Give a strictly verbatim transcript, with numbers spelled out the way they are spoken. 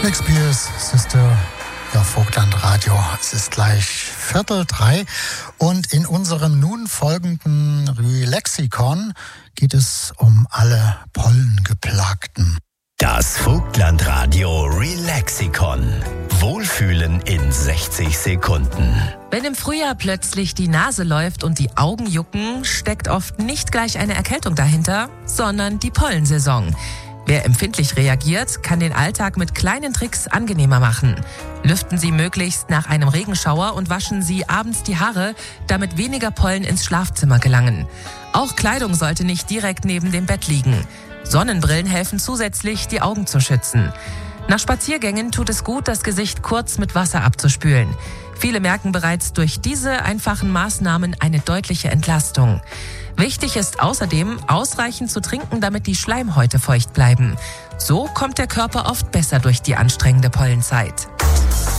Britney Spears, Sister, ja, Vogtland Radio. Es ist gleich Viertel drei und in unserem nun folgenden Relaxikon geht es um alle Pollengeplagten. Das Vogtland Radio Relaxikon. Wohlfühlen in sechzig Sekunden. Wenn im Frühjahr plötzlich die Nase läuft und die Augen jucken, steckt oft nicht gleich eine Erkältung dahinter, sondern die Pollensaison. Wer empfindlich reagiert, kann den Alltag mit kleinen Tricks angenehmer machen. Lüften Sie möglichst nach einem Regenschauer und waschen Sie abends die Haare, damit weniger Pollen ins Schlafzimmer gelangen. Auch Kleidung sollte nicht direkt neben dem Bett liegen. Sonnenbrillen helfen zusätzlich, die Augen zu schützen. Nach Spaziergängen tut es gut, das Gesicht kurz mit Wasser abzuspülen. Viele merken bereits durch diese einfachen Maßnahmen eine deutliche Entlastung. Wichtig ist außerdem, ausreichend zu trinken, damit die Schleimhäute feucht bleiben. So kommt der Körper oft besser durch die anstrengende Pollenzeit.